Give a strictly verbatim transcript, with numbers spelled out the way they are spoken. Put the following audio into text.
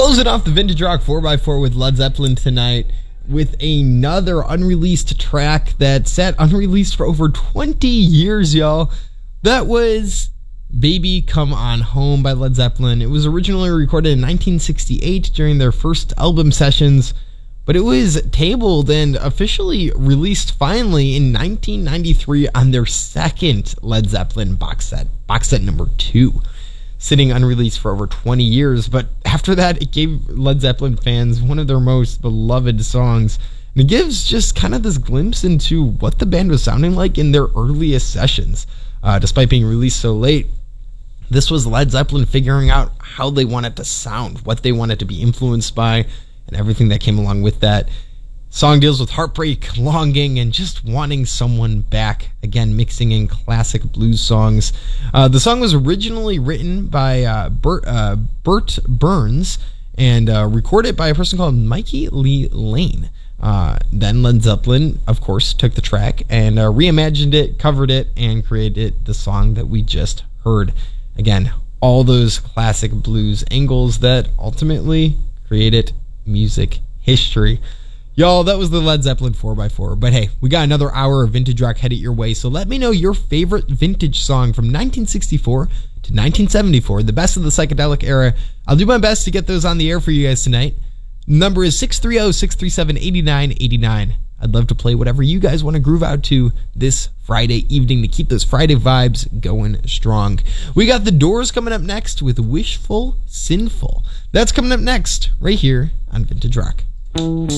Closing off the Vintage Rock four by four with Led Zeppelin tonight with another unreleased track that sat unreleased for over twenty years, y'all. That was Baby Come On Home by Led Zeppelin. It was originally recorded in nineteen sixty-eight during their first album sessions, but it was tabled and officially released finally in nineteen ninety-three on their second Led Zeppelin box set, box set number two, sitting unreleased for over twenty years. But after that, it gave Led Zeppelin fans one of their most beloved songs, and it gives just kind of this glimpse into what the band was sounding like in their earliest sessions. Uh, despite being released so late, this was Led Zeppelin figuring out how they wanted to sound, what they wanted to be influenced by, and everything that came along with that. Song deals with heartbreak, longing, and just wanting someone back. Again, mixing in classic blues songs. Uh, the song was originally written by uh, Bert, uh, Bert Burns and uh, recorded by a person called Mikey Lee Lane. Uh, then Led Zeppelin, of course, took the track and uh, reimagined it, covered it, and created the song that we just heard. Again, all those classic blues angles that ultimately created music history. Y'all, that was the Led Zeppelin four by four. But hey, we got another hour of vintage rock headed your way, so let me know your favorite vintage song from nineteen sixty-four to nineteen seventy-four, the best of the psychedelic era. I'll do my best to get those on the air for you guys tonight. Number is six three zero, six three seven, eight nine eight nine. I'd love to play whatever you guys want to groove out to this Friday evening to keep those Friday vibes going strong. We got The Doors coming up next with Wishful Sinful. That's coming up next right here on Vintage Rock.